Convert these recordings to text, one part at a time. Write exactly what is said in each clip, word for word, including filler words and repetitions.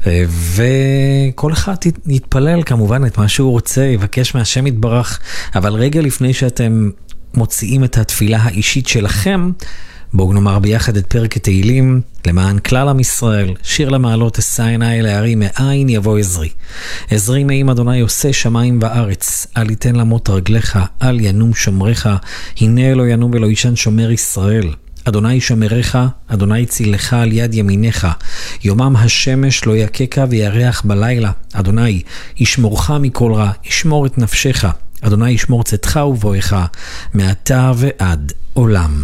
וכל אחד יתפלל כמובן את מה שהוא רוצה, יבקש מהשם יתברך, אבל רגע לפני שאתם מוציאים את התפילה האישית שלכם, בואו נאמר ביחד את פרק התהילים, למען כלל עם ישראל, שיר למעלות, אשא עיני אל ההרים, מאין יבוא עזרי. עזרי מעם אדוני עושה שמיים וארץ, אל יתן למות רגליך, אל ינום שומרך, הנה לא ינום ולא ישן שומר ישראל. אדוני שומרך, אדוני צילך על יד ימינך, יומם השמש לא יקקה וירח בלילה. אדוני ישמורך מכל רע, ישמור את נפשך, אדוני ישמור צאתך ובואך, מעתה ועד עולם.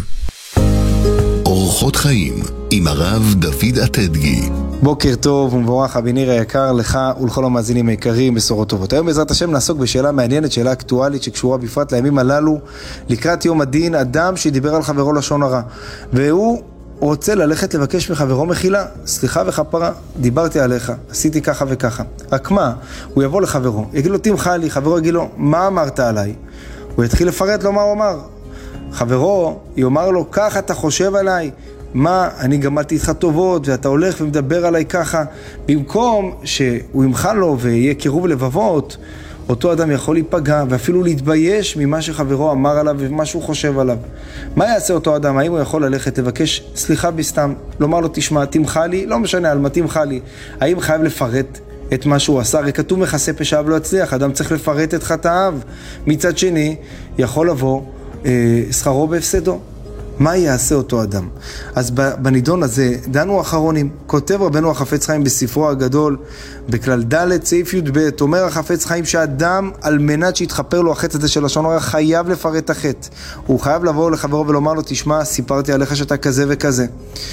אורחות חיים עם הרב דוד עתדגי. בוקר טוב ומבורך אביניר היקר, לך ולכל המאזינים היקרים, בשורות טובות. היום בעזרת השם נעסוק בשאלה מעניינת, שאלה אקטואלית שקשורה בפרט לימים הללו, לקראת יום הדין. אדם שדיבר על חברו לשון הרע, והוא רוצה ללכת לבקש מחברו מחילה, סליחה וכפרה, דיברתי עליך, עשיתי ככה וככה. רק מה, הוא יבוא לחברו, יגיד לו תמחה לי, חברו יגיד לו מה אמרת עליי? הוא יתחיל לפרט לו מה הוא אמר. חברו יאמר לו, כך אתה חושב עליי? מה, אני גמלתי איתך טובות ואתה הולך ומדבר עליי ככה? במקום שהוא ימחה לו ויהיה קירוב לבבות, אותו אדם יכול להיפגע ואפילו להתבייש ממה שחברו אמר עליו ומה שהוא חושב עליו. מה יעשה אותו אדם? האם הוא יכול ללכת לבקש סליחה בסתם, לומר לו תשמע, תמחה לי? לא משנה על מה תמחה לי. האם חייב לפרט את מה שהוא עשה? הרי כתוב מכסה פשעיו לא יצליח, אדם צריך לפרט את חטאיו. מצד שני, יכול לבוא שכרו בהפסדו. מה יעשה אותו אדם? אז בנידון הזה דנו אחרונים. כותב רבנו החפץ חיים בספרו הגדול בכלל ד' סעיף י' ב', אומר החפץ חיים שאדם על מנת שיתחפר לו החטא הזה של לשון הרע חייב לפרט החטא. הוא חייב לבוא לחברו ולומר לו תשמע, סיפרתי עליך שאתה כזה וכזה.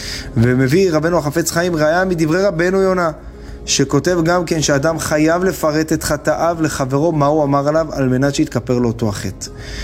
ומביא רבנו החפץ חיים ראיה מדברי רבנו יונה, שכותב גם כן שאדם חייב לפרט את חטאיו לחברו, מה הוא אמר עליו, על מנת שיתכפר לו אותו החטא.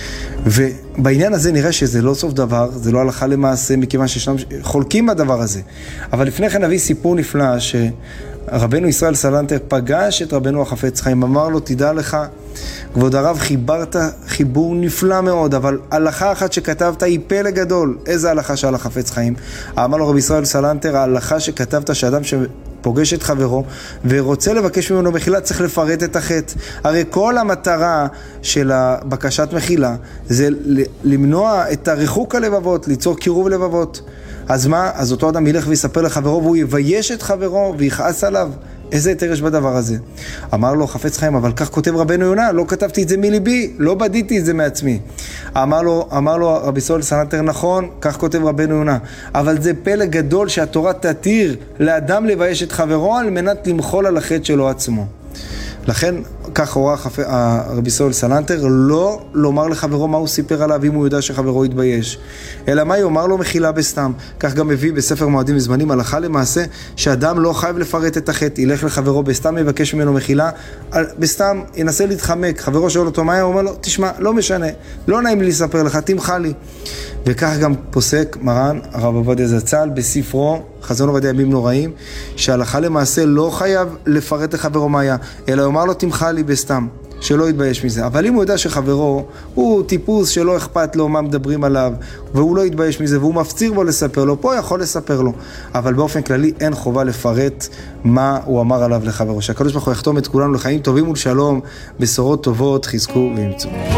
ובעניין הזה נראה שזה לא סוף דבר, זה לא הלכה למעשה, מכיוון שישנם חולקים בדבר הזה. אבל לפני כן נביא סיפור נפלא, שרבנו ישראל סלנטר פגש את רבנו החפץ חיים, אמר לו תדע לך, כבוד הרב, חיברת חיבור נפלא מאוד, אבל הלכה אחת שכתבת היא פלא גדול. איזה הלכה שעל החפץ חיים? אמר לו רבי ישראל סלנטר, ההלכה שכתבת שאדם שפוגש את חברו ורוצה לבקש ממנו מחילה צריך לפרט את החטא. הרי כל המטרה של הבקשת מחילה זה למנוע את הריחוק הלבבות, ליצור קירוב לבבות. אז מה? אז אותו אדם ילך ויספר לחברו והוא יבייש את חברו ויכעס עליו. איזה יותר יש בדבר הזה? אמר לו חפץ חיים, אבל כך כותב רבנו יונה, לא כתבתי את זה מליבי, לא בדיתי את זה מעצמי. אמר לו, אמר לו רבי ישראל סלנטר, נכון, כך כותב רבנו יונה, אבל זה פלא גדול שהתורה תתיר לאדם לבייש את חברו על מנת למחול על החטא שלו עצמו. לכן כך הורה רבי ישראל סלנטר לא לומר לחברו מה הוא סיפר עליו אם הוא יודע שחברו יתבייש, אלא מה יאמר לו מחילה בסתם. כך גם מביא בספר מועדים וזמנים הלכה למעשה שאדם לא חייב לפרט את החטא, ילך לחברו בסתם יבקש ממנו מחילה, בסתם ינסה להתחמק, חברו שואל אותו מה, הוא אומר לו תשמע, לא משנה, לא נעים לי לספר לך, תמחה לי. וכך גם פוסק מרן הרב עובדיה זצ"ל בספרו חזון עובדיה ימים נוראים, שהלכה למעשה לא חייב לפרט לחברו מה היה, אלא יאמר לו תמחה לי בסתם, שלא יתבייש מזה. אבל אם הוא יודע שחברו הוא טיפוס שלא אכפת לו מה מדברים עליו, והוא לא יתבייש מזה, והוא מפציר בו לספר לו, פה יכול לספר לו. אבל באופן כללי אין חובה לפרט מה הוא אמר עליו לחברו. שהקדוש ברוך הוא יחתום את כולנו לחיים טובים ולשלום, בשורות טובות, חזקו ואמצו.